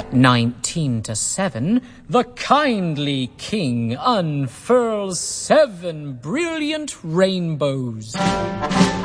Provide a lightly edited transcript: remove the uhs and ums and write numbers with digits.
At 19-7, the kindly king unfurls 7 brilliant rainbows.